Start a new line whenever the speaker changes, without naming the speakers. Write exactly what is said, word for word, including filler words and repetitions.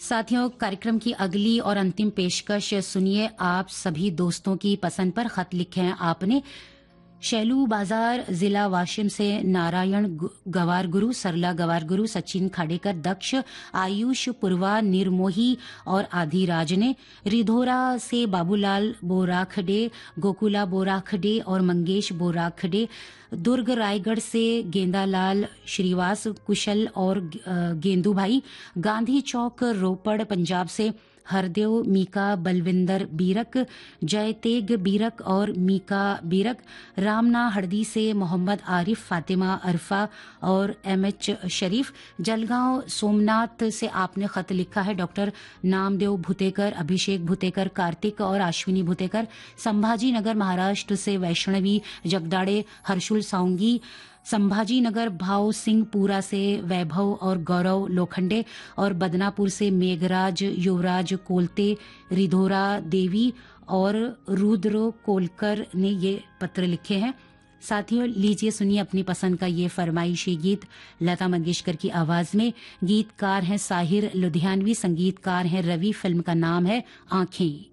साथियों, कार्यक्रम की अगली और अंतिम पेशकश सुनिए। आप सभी दोस्तों की पसंद पर खत लिखे हैं आपने। शैलू बाजार, जिला वाशिम से नारायण गवार गुरु, सरला गवार गुरु, सचिन खाडेकर, दक्ष, आयुष, पूर्वा, निर्मोही और आदि राज ने। रिधोरा से बाबूलाल बोराखडे, गोकुला बोराखडे और मंगेश बोराखडे। दुर्ग रायगढ़ से गेंदालाल श्रीवास, कुशल और गेंदू भाई। गांधी चौक रोपड़ पंजाब से हरदेव, मीका, बलविंदर बीरक, जयतेग बीरक और मीका बीरक। रामना हड़दी से मोहम्मद आरिफ, फातिमा अरफा और एम एच शरीफ। जलगांव सोमनाथ से आपने खत लिखा है डॉक्टर नामदेव भुतेकर, अभिषेक भुतेकर, कार्तिक और अश्विनी भुतेकर। संभाजी नगर महाराष्ट्र से वैष्णवी जगदाड़े, हर्षुल साउंगी। संभाजी नगर भाव सिंहपुरा से वैभव और गौरव लोखंडे और बदनापुर से मेघराज युवराज कोलते, रिधोरा देवी और रुद्र कोलकर ने ये पत्र लिखे हैं। साथियों, लीजिए सुनिए अपनी पसंद का ये फरमाइशी गीत लता मंगेशकर की आवाज में। गीतकार हैं साहिर लुधियानवी, संगीतकार हैं रवि। फिल्म का नाम है आंखें।